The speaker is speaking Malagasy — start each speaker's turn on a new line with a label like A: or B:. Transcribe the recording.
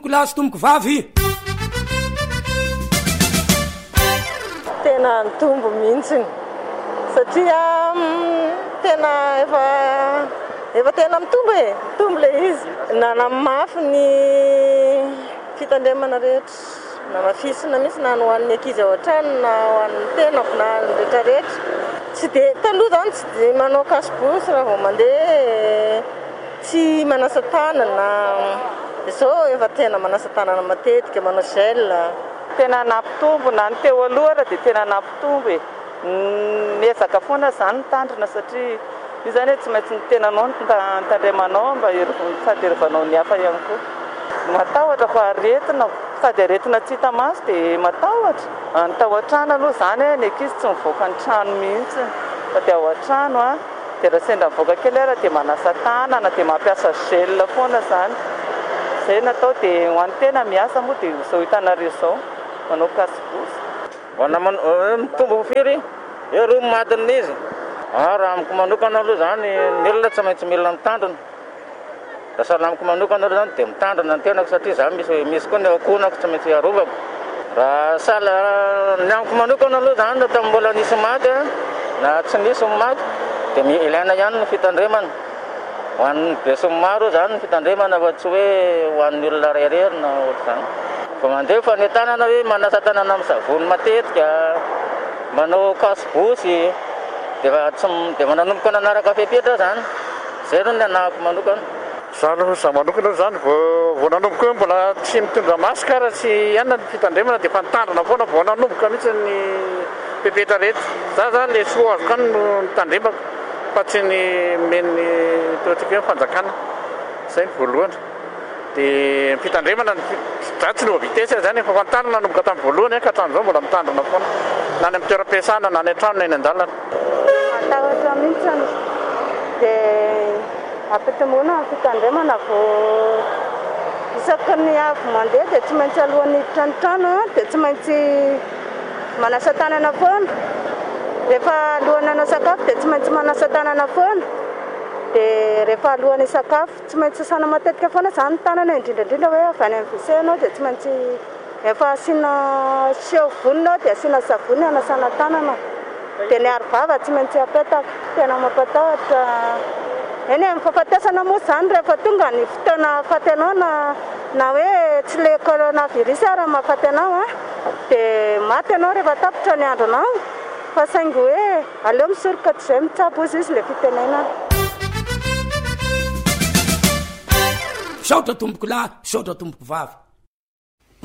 A: tomboko lahy sy tomboko vavy.
B: Tena nitombo mihitsiny satria tena efa tena mitombo mitombo le izy. Nanamafy ny fitandremana rehetra, namafisina misy na ho an'ny ankizy ao an-trano na ho an'ny tenako na ny rehetrarehetra. Tsy dia taloha zany tsy dia manao kasibosy raha vao mandeha tsy manasa tanana. Izao efa tena manasa tanana matetika, manao gel.
C: Tena nampitombo na ny teo aloha raha dia tena nampitombo e. Miezaka foana izany tandrina satria io zany hoe tsy maintsy ny tenanao nitandremanao mba sady herovanao ny hafa ihany koa. Matahotra fa aretina, sady aretina tsy hita maso dia matahotra. Ny tao an-trano aloha zany hoe ny ankizy tsy mivoaka ny trano mihitsy fa dia ao an-trano dia raha sendra mivoaka kely ara dia manasa tanana dia mampiasa gel foana zany. Izay natao dia ho an'ny tena miasa moa dia izao hitanareo izao manao kasibosy.
D: Mitombo firy ero madina izy. Raha amiko manokana aloha zany ny olona tsy maintsy mila mitandrina. Raha sahala amiko manokana aloha zany dia mitandrina ny tenako satria za misy koa ny akonako tsy maintsy arovako. Raha sahala ny amiko manokana aloha zany raha tamin'ny mbola nisy maty na tsy nisy maty dia ilaina ihany ny fitandremana. Ho an'ny beso maro zany ny fitandremana fa tsy hoe ho an'ny olona reherery na ohatr'izany. Fa mandefa ny tanana hoe manasa tanana amin'ny savony matetika, manao kasibosy dia mananomboka nanaraka fepetra zany. Izay no ny anahako manokana.
E: Za manokana zany vao nanomboka hoe mbola tsy mitondra masika raha tsy ihana ny fitandremana dia fa nitandrina foana vao nanomboka mihitsy ny fepetra rehetra. Za zany le soa azo kany no nitandremako fa tsy ny men'ny toetrika hoe fanjakana. Izay ny voalohany. Dia fitandremana za tsy no vitesy zany efa fantandrina nanomboka tamin'ny voalohany ka hatramin'izao mbola mitandrina foana. Na ny amin'ny toeram-piasana na ny an-trano na eny an-dalana.
B: Matahotra mihitsy dia ampitomboana ny fitandremana vao isaky ny avy mandeha dia tsy maintsy alohan'ny hiditra ny trano dia tsy maintsy manasa tanana foana. Rehefa alohan'ny hanao sakafo dia tsy maintsy manasa tanana foana. Dia rehefa alohan'ny sakafo tsy maintsy sasana matetika foana izany ny tanana indrindrandrindra hoe avy any amin'ny WC ianao dia tsy maintsy efa asiana savony dia asiana savony hanasana tanana. Dia ny arovava tsy maintsy apetaka. Tena mampatahotra. Eny amin'ny fahafatesana moa izany rehefa tonga ny fotoana ahafaty anao na hoe tsy le coronavirus raha mahafaty anao dia maty anao rehefa tapitra ny andronao. Fa saingy hoe aleo misoroka tsy izay mitsabo izy ilay fitenenana.
A: Saotra tomboko lahy, saotra tomboko vavy.